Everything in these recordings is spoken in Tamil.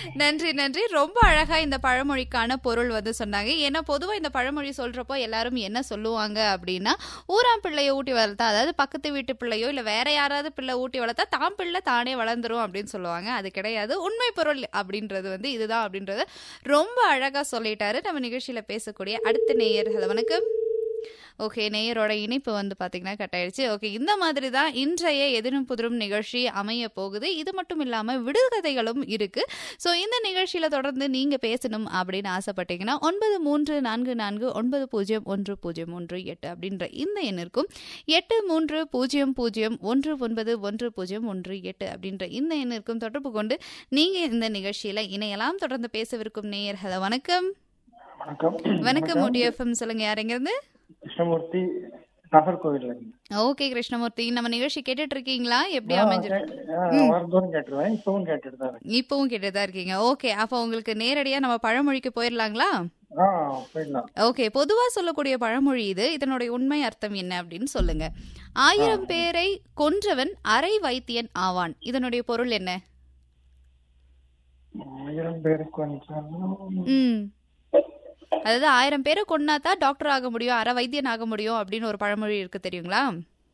நன்றி நன்றி. ரொம்ப அழகா இந்த பழமொழிக்கான பொருள் வந்து சொன்னாங்க. ஏன்னா பொதுவா இந்த பழமொழி சொல்றப்போ எல்லாரும் என்ன சொல்லுவாங்க அப்படின்னா, ஊராம் பிள்ளைய ஊட்டி வளர்த்தா, அதாவது பக்கத்து வீட்டு பிள்ளையோ இல்ல வேற யாராவது பிள்ளை ஊட்டி வளர்த்தா தான் பிள்ளை தானே வளர்ந்துரும் அப்படின்னு சொல்லுவாங்க. அது கிடையாது. உண்மை பொருள் அப்படின்றது வந்து இதுதான் அப்படின்றத ரொம்ப அழகா சொல்லிட்டாரு நம்ம நிகழ்ச்சியில பேசக்கூடிய அடுத்த நேயர். ஹலோ வணக்கம். ஓகே, நேயரோட இணைப்பு வந்து பாத்தீங்கன்னா கட் ஆயிடுச்சு. ஓகே, இந்த மாதிரி தான் இன்றைய எதிரும் புதிரும் நிகழ்ச்சி அமைய போகுது. இது மட்டும் இல்லாம விடுகதைகளும் இருக்கு. ஸோ இந்த நிகழ்ச்சியில தொடர்ந்து நீங்க பேசணும் அப்படின்னு ஆசைப்பட்டீங்கன்னா 934490010108 அப்படின்ற இந்த எண்ணிற்கும் 8300191108 அப்படின்ற இந்த எண்ணிற்கும் தொடர்பு கொண்டு நீங்க இந்த நிகழ்ச்சியில இணையலாம். தொடர்ந்து பேசவிருக்கும் நேயர். ஹலோ வணக்கம். வணக்கம் OTFM. சொல்லுங்க, யார் எங்கிருந்து? கிருஷ்ணமூர்த்தி, நாகர்கோவில். ஓகே கிருஷ்ணமூர்த்தி, நம்ம நிகழ்ச்சி கேட்டுட்டு இருக்கீங்களா? எப்படி அமைஞ்சிருக்கு? கேட்டுருவேன், இப்பவும் கேட்டுட்டு தான் இருக்கேன். இப்பவும் கேட்டுதான் இருக்கீங்க. ஓகே, அப்ப உங்களுக்கு நேரடியா நம்ம பழமொழிக்கு போயிடலாங்களா? போயிடலாம். ஓகே, பொதுவா சொல்லக்கூடிய பழமொழி இது. இதனுடைய உண்மை அர்த்தம் என்ன அப்படின்னு சொல்லுங்க. 1000 பேரை கொன்றவன் அரை வைத்தியன் ஆவான். இதனுடைய பொருள் என்ன? 1000 பேருக்கு அதாவது 1000 பேரை கொன்னாதான் டாக்டர் ஆக முடியும், அரை வைத்தியன் ஆக முடியும் அப்படின்னு ஒரு பழமொழி இருக்கு, தெரியுங்களா?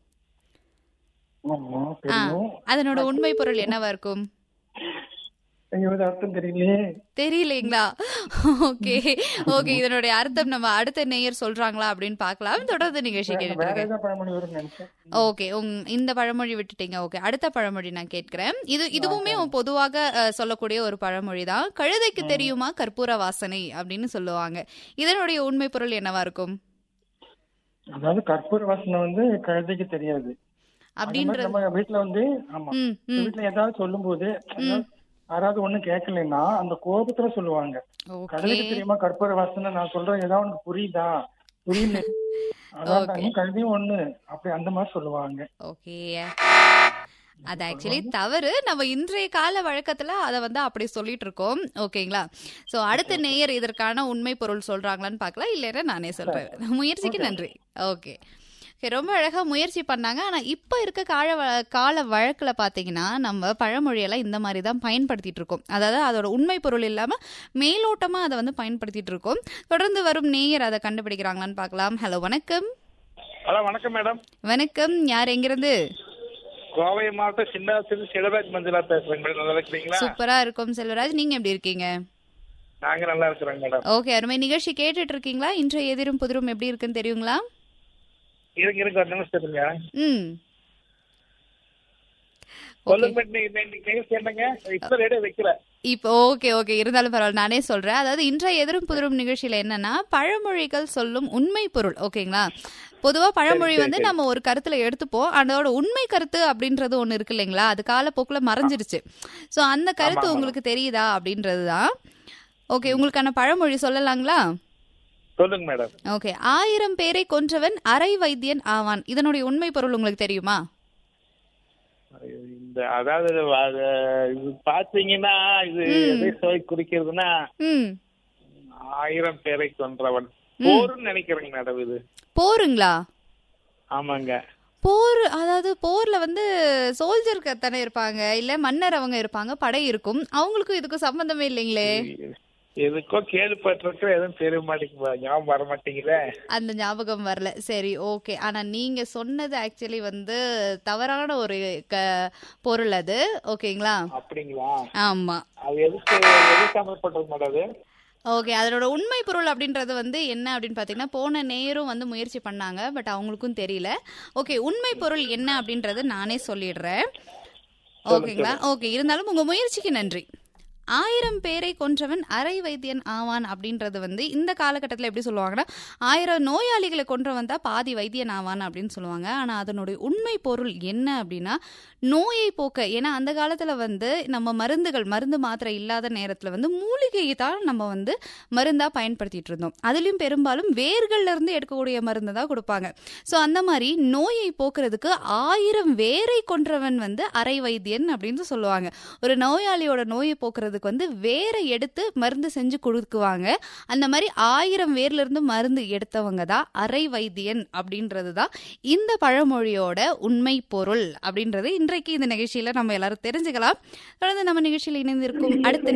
அதனோட உண்மை பொருள் என்னவா இருக்கும்? அர்த்தம் தெரியலையே. தெரியலீங்களா? ஓகே ஓகே, இதனுடைய அர்த்தம் நம்ம அடுத்த நேயர் சொல்றாங்களா அப்படின்னு பார்க்கலாம். தொடர்ந்து நிகழ்ச்சி கேட்டுருக்கேன். ஓகே, இந்த பழமொழி விட்டுட்டீங்க. ஓகே, அடுத்த பழமொழி நான் கேட்கிறேன். இதுவுமே பொதுவாக சொல்லக்கூடிய ஒரு பழமொழி தான். கழுதைக்கு தெரியுமா கற்பூர வாசனை அப்படின்னு சொல்லுவாங்க. இதனுடைய உண்மை பொருள் என்னவா இருக்கும்? அதாவது கற்பூர வாசனை வந்து கழுதைக்கு தெரியாது அப்படின்றது. நம்ம வீட்டுல வந்து வீட்டுல ஏதாவது சொல்லும் போது யாராவது ஒண்ணு கேட்கலன்னா அந்த கோபத்துல சொல்லுவாங்க, கழுதைக்கு தெரியுமா கற்பூர வாசனை, நான் சொல்றேன் ஏதாவது உனக்கு புரியுதா, புரியல, அதான் கழுதையும் ஒண்ணு, அப்படி அந்த மாதிரி சொல்லுவாங்க. ஓகே, அது ஆக்சுவலி தவறு. நம்ம இன்றைய கால வழக்கத்துல அதை வந்து அப்படி சொல்லிட்டு இருக்கோம். ஓகேங்களா? சோ அடுத்த நேயர் இதற்கான உண்மை பொருள் சொல்றாங்களான்னு பார்க்கலாம், இல்லைன்னா நானே சொல்றேன். முயற்சிக்கு நன்றி. ஓகே, ரொம்ப அழகா முயற்சி பண்ணாங்க. ஆனா இப்ப இருக்க கால வழக்குல பாத்தீங்கன்னா நம்ம பழமொழியெல்லாம் இந்த மாதிரி தான் பயன்படுத்திட்டு இருக்கோம். அதாவது அதோட உண்மை பொருள் இல்லாம மேலோட்டமா அதை வந்து பயன்படுத்திட்டு இருக்கோம். தொடர்ந்து வரும் நேயர் அதை கண்டுபிடிக்கிறாங்களான்னு பார்க்கலாம். ஹலோ வணக்கம். ஹலோ வணக்கம் மேடம். வணக்கம், யார் எங்கிருந்து? கோவை மாவட்டம் சின்னத்திலிருந்து செல்வராஜ் மஞ்சளா பேசுறேன் மேடம். நல்லா இருக்கீங்களா? சூப்பரா இருக்கும் செல்வராஜ், நீங்க எப்படி இருக்கீங்க? நாங்க நல்லா இருக்கிறோம் மேடம். ஓகே, அருமை. நிகழ்ச்சி கேட்டுட்டு இருக்கீங்களா? இன்றைய எதிரும் புதிரும் எப்படி இருக்குன்னு தெரியுங்களா? இருங்க ஒரு நிமிஷம் இருங்க. இப்போ ஓகே ஓகே, இருந்தாலும் பரவாயில்ல, நானே சொல்றேன். அதாவது இன்றைய எதிரும் புதிரும் நிகழ்ச்சியில என்னன்னா பழமொழிகள் சொல்லும் உண்மை பொருள். ஓகேங்களா? பொதுவா பழமொழி வந்து நம்ம ஒரு கருத்துல எடுத்துப்போம், அதோட உண்மை கருத்து அப்படின்றது ஒண்ணு இருக்கு இல்லைங்களா? அது காலப்போக்குல மறைஞ்சிருச்சு. சோ அந்த கருத்து உங்களுக்கு தெரியுதா அப்படின்றதுதான். ஓகே, உங்களுக்கான பழமொழி சொல்லலாங்களா? சொல்லுங்க மேடம். ஓகே, 1000 பேரை கொன்றவன் அரை வைத்தியன் ஆவான். இதனுடைய உண்மை பொருள் உங்களுக்கு தெரியுமா? இந்த அதாவது இது பாத்தீங்கன்னா இது எதை சொல்லி குறிக்கிறதுனா 1000 பேரை கொன்றவன் போர்னு நினைக்கிறேங்க மேடம். இது போருங்களா? ஆமாங்க, போர். அதாவது போர்ல வந்து சோல்ஜர் தானே இருப்பாங்க, இல்ல மன்னர் அவங்க இருப்பாங்க, படை இருக்கும். அவங்களுக்கும் இதுக்கும் சம்பந்தமே இல்லைங்களே. எதுக்கோ கேள்விப்பட்டிருக்க, எதுவும் தெரிய மாட்டேங்குது, ஞாபகம் வர மாட்டேங்குதே. அந்த ஞாபகம் வரல. சரி, ஓகே. ஆனா நீங்க சொன்னது ஆக்சுவலி வந்து தவறான ஒரு பொருள் அது. ஓகேங்களா? அப்படிங்களா? ஆமா. அது எதுக்கு சம்பந்தப்பட்டது மேடம்? ஓகே, அதோட உண்மை பொருள் அப்படின்றது வந்து என்ன அப்படின்னு பாத்தீங்கன்னா, போன நேரும் வந்து முயற்சி பண்ணாங்க, பட் அவங்களுக்கும் தெரியல. ஓகே, உண்மை பொருள் என்ன அப்படின்றது நானே சொல்லிடுறேன். ஓகேங்களா? ஓகே, இருந்தாலும் உங்க முயற்சிக்கு நன்றி. 1000 பேரை கொன்றவன் அரை வைத்தியன் ஆவான் அப்படின்றது வந்து இந்த காலகட்டத்தில் எப்படி சொல்லுவாங்கன்னா, 1000 நோயாளிகளை கொன்றவன் தான் பாதி வைத்தியன் ஆவான் அப்படின்னு சொல்லுவாங்க. ஆனால் அதனுடைய உண்மை பொருள் என்ன அப்படின்னா, நோயை போக்க. ஏன்னா அந்த காலத்தில் வந்து நம்ம மருந்து மாத்திரை இல்லாத நேரத்தில் வந்து மூலிகையை தான் நம்ம வந்து மருந்தாக பயன்படுத்திட்டு இருந்தோம். அதுலேயும் பெரும்பாலும் வேர்கள்ல இருந்து எடுக்கக்கூடிய மருந்து தான் கொடுப்பாங்க. ஸோ அந்த மாதிரி நோயை போக்குறதுக்கு 1000 வேரை கொன்றவன் வந்து அரை வைத்தியன் அப்படின்னு சொல்லுவாங்க. ஒரு நோயாளியோட நோயை போக்குறது வந்து வேற எடுத்து மருந்து செஞ்சு கொடுக்குவாங்க. அந்த மாதிரி 1000 வேர்ல இருந்து மருந்து எடுத்தவங்க தான் அரை வைத்தியன் அப்படின்றது தான் இந்த பழமொழியோட உண்மை பொருள் அப்படின்றது இன்றைக்கு இந்த நிகழ்ச்சியில நம்ம எல்லாரும் தெரிஞ்சுக்கலாம். தொடர்ந்து நம்ம நிகழ்ச்சியில் இணைந்திருக்கும் அடுத்த